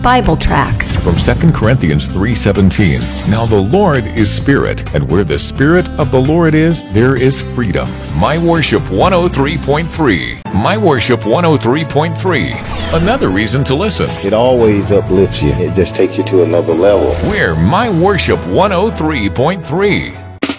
Bible tracts. From 2 Corinthians 3:17. Now the Lord is Spirit, and where the Spirit of the Lord is, there is freedom. My Worship 103.3. My Worship 103.3. Another reason to listen. It always uplifts you. It just takes you to another level. We're My Worship 103.3.